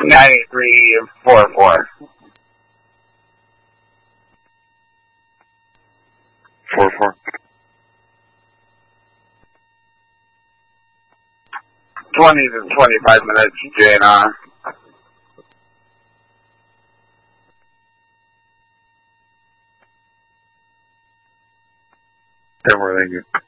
9344. 44. 20 to 25 minutes, JNR. Don't worry, thank you.